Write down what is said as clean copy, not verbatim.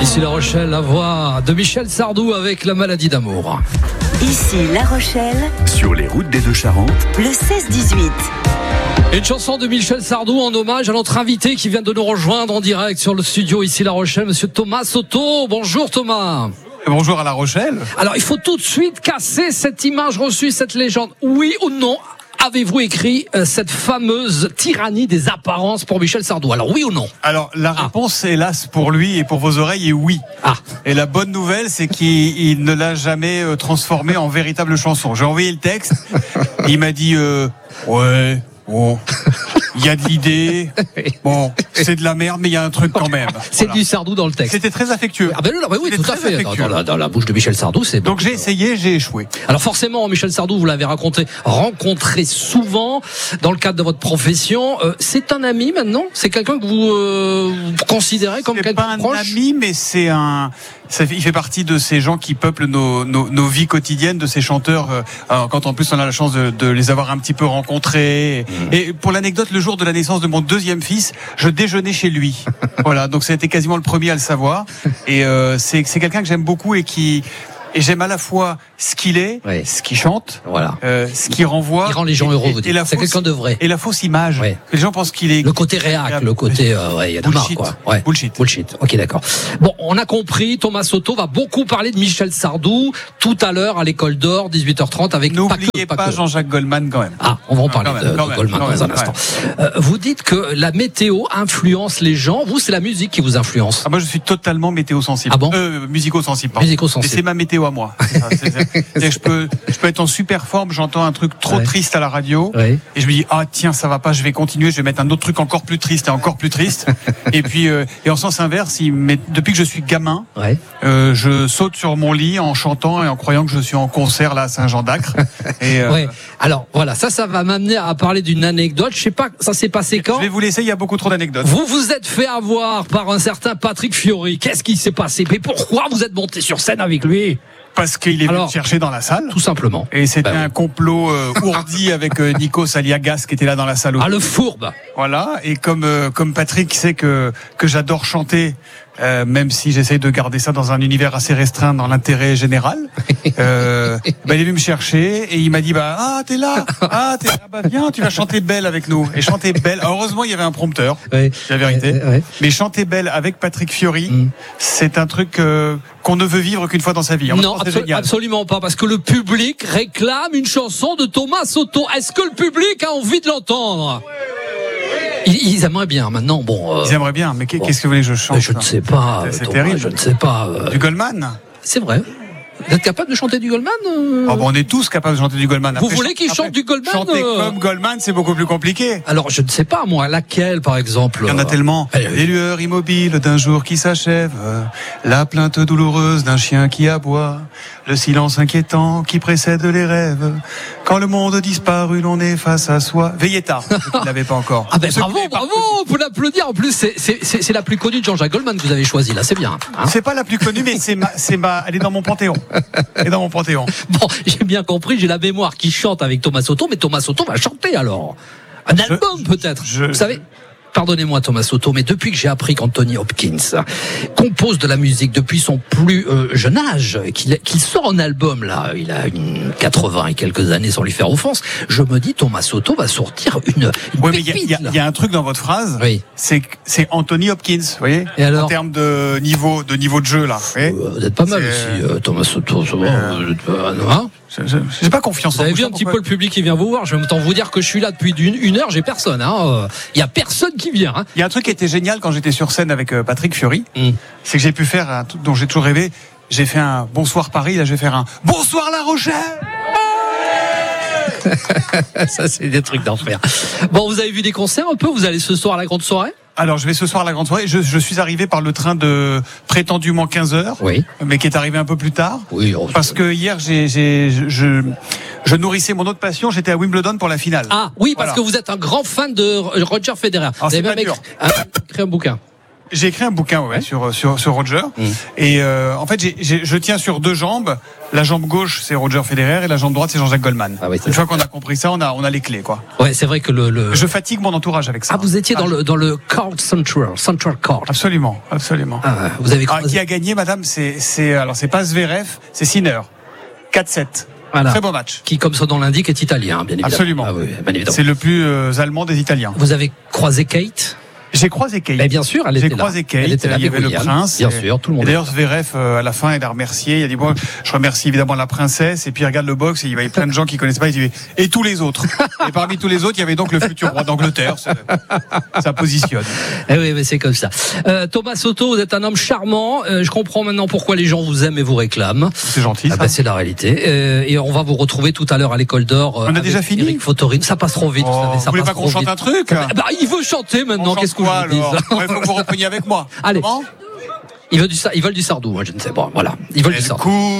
Ici La Rochelle, la voix de Michel Sardou avec La maladie d'amour. Ici La Rochelle, sur les routes des Deux-Charentes, le 16-18. Une chanson de Michel Sardou en hommage à notre invité qui vient de nous rejoindre en direct sur le studio ici La Rochelle, monsieur Thomas Soto. Bonjour Thomas. Bonjour à La Rochelle. Alors il faut tout de suite casser cette image reçue, cette légende. Oui ou non, avez-vous écrit cette fameuse tyrannie des apparences pour Michel Sardou? Alors oui ou non? Alors la réponse, hélas pour lui et pour vos oreilles, est oui. Et la bonne nouvelle, c'est qu'il ne l'a jamais transformé en véritable chanson. J'ai envoyé le texte, il m'a dit ouais, bon, il y a de l'idée, bon, c'est de la merde, mais il y a un truc quand même. C'est du Sardou dans le texte. C'était très affectueux. Ah ben oui, tout à fait. Dans la bouche de Michel Sardou, c'est bon. Donc j'ai essayé, j'ai échoué. Alors forcément, Michel Sardou, vous l'avez rencontré souvent dans le cadre de votre profession. C'est un ami maintenant? C'est quelqu'un que vous considérez comme quelqu'un de proche? C'est pas un ami, mais il fait partie de ces gens qui peuplent nos vies quotidiennes, de ces chanteurs. Quand en plus on a la chance de les avoir un petit peu rencontrés. Et pour l'anecdote, le jour de la naissance de mon deuxième fils, je déjeunais chez lui. Voilà, donc ça a été quasiment le premier à le savoir. Et c'est quelqu'un que j'aime beaucoup et j'aime à la fois ce qu'il est, ce qu'il chante, ce qu'il renvoie. Il rend les gens heureux, vous dites. C'est quelqu'un de vrai. Et la fausse image. Ouais. Les gens pensent qu'il est... Le côté réac, le côté... il y a de marre, quoi. Ouais. Bullshit. Ok, d'accord. Bon, on a compris, Thomas Soto va beaucoup parler de Michel Sardou tout à l'heure à l'École d'Or, 18h30, avec... N'oubliez pas Jean-Jacques Goldman, quand même. Ah, on va en parler de Goldman dans un instant. Vous dites que la météo influence les gens. Vous, c'est la musique qui vous influence. Moi, je suis totalement météo-sensible. Ah bon? Musico-sensible, pardon. Musico-sensible. Et c'est ma météo à moi. Je peux être en super forme, j'entends un truc trop triste à la radio, et je me dis tiens, ça va pas, je vais continuer, je vais mettre un autre truc encore plus triste et encore plus triste. Et puis et en sens inverse, depuis que je suis gamin, je saute sur mon lit en chantant et en croyant que je suis en concert là à Saint-Jean-d'Acre. Alors voilà, ça va m'amener à parler d'une anecdote. Je sais pas, ça s'est passé quand? Je vais vous laisser, il y a beaucoup trop d'anecdotes. Vous vous êtes fait avoir par un certain Patrick Fiori. Qu'est-ce qui s'est passé? Mais pourquoi vous êtes monté sur scène avec lui? Parce qu'il est venu me chercher dans la salle. Tout simplement. Et c'était un complot ourdi avec Nikos Aliagas qui était là dans la salle. Le fourbe. Voilà. Et comme Patrick sait que j'adore chanter, même si j'essaye de garder ça dans un univers assez restreint dans l'intérêt général, il est venu me chercher et il m'a dit t'es là, viens, tu vas chanter Belle avec nous. Et chanter Belle. Alors, heureusement il y avait un prompteur, c'est la vérité. Mais chanter Belle avec Patrick Fiori, c'est un truc qu'on ne veut vivre qu'une fois dans sa vie. Non, absolument pas, parce que le public réclame une chanson de Thomas Soto. Est-ce que le public a envie de l'entendre? Ils aimeraient bien, maintenant, Ils aimeraient bien, mais qu'est-ce que vous voulez que je chante? Je ne sais pas, c'est Thomas, terrible. Je ne sais pas. Du Goldman? C'est vrai. Vous êtes capable de chanter du Goldman? On est tous capables de chanter du Goldman. Vous voulez qu'il chante du Goldman? Chanter comme Goldman, c'est beaucoup plus compliqué. Alors, je ne sais pas, moi, laquelle, par exemple? Il y en a tellement. Les lueurs immobiles d'un jour qui s'achève, la plainte douloureuse d'un chien qui aboie, le silence inquiétant qui précède les rêves. Quand le monde disparu, l'on est face à soi. Veietta, vous ne l'avez pas encore. Bravo, vous l'applaudir. En plus, c'est la plus connue de Jean-Jacques Goldman que vous avez choisie, là, c'est bien. C'est pas la plus connue, mais elle est dans mon panthéon. Bon, j'ai bien compris, j'ai la mémoire qui chante avec Thomas Soto, mais Thomas Soto va chanter alors. Un album peut-être. Vous savez, pardonnez-moi Thomas Soto, mais depuis que j'ai appris qu'Anthony Hopkins compose de la musique depuis son plus jeune âge, qu'il sort un album là, il a 80 et quelques années sans lui faire offense, je me dis Thomas Soto va sortir une pépite. Il y a un truc dans votre phrase, c'est Anthony Hopkins, vous voyez, et alors, en termes de niveau de jeu là. Vous êtes pas mal aussi, Thomas Soto. J'ai pas confiance en vous. Vous avez vu un petit peu le public qui vient vous voir. Je vais autant vous dire que je suis là depuis une heure, j'ai personne. Il y a personne qui vient. Il y a un truc qui était génial quand j'étais sur scène avec Patrick Fiori, c'est que j'ai pu faire un truc dont j'ai toujours rêvé. J'ai fait un Bonsoir Paris, là je vais faire un Bonsoir La Rochelle. Ça c'est des trucs d'enfer. Bon, vous avez vu des concerts un peu? Vous allez ce soir à la grande soirée? Alors, je vais ce soir à la grande soirée. Je suis arrivé par le train de prétendument 15h, mais qui est arrivé un peu plus tard. Parce que hier, je nourrissais mon autre passion. J'étais à Wimbledon pour la finale. Parce que vous êtes un grand fan de Roger Federer. Vous avez même écrit un bouquin. J'ai écrit un bouquin sur Roger. Et en fait, je tiens sur 2 jambes. La jambe gauche, c'est Roger Federer, et la jambe droite, c'est Jean-Jacques Goldman. Ah oui, une fois qu'on a compris ça, on a les clés, quoi. Ouais, c'est vrai que je fatigue mon entourage avec ça. Ah, vous étiez dans le Court Central Court. Absolument. Ah, vous avez croisé... qui a gagné, madame? Alors, c'est pas Zverev, c'est Sinner. 4-7. Voilà. Très beau match. Qui, comme son nom l'indique, est italien, bien évidemment. Absolument. Ah, oui, bien évidemment. C'est le plus allemand des Italiens. Vous avez croisé Kate? J'ai croisé Kate. Mais bien sûr, elle était là. J'ai croisé Kate. Elle était là, il y avait le prince. Bien sûr, tout le monde. Et d'ailleurs, Zverev, à la fin, il a remercié. Il a dit, bon, je remercie évidemment la princesse. Et puis, il regarde le box et il y avait plein de gens qui connaissaient pas. Il dit, et tous les autres. Et parmi tous les autres, il y avait donc le futur roi d'Angleterre. Ça positionne. Eh oui, mais c'est comme ça. Thomas Soto, vous êtes un homme charmant. Je comprends maintenant pourquoi les gens vous aiment et vous réclament. C'est gentil, ça. C'est la réalité. Et on va vous retrouver tout à l'heure à l'école d'or. On a déjà fini. Eric Fotorine. Ça passe trop vite, vous savez. Ça vous voulez pas qu'on chante un truc? Il veut chanter maintenant. Qu'est-ce que je vous dis? Il faut que vous repreniez avec moi. Allez. Ils veulent du Sardou, moi je ne sais pas. Voilà. Ils veulent du Sardou.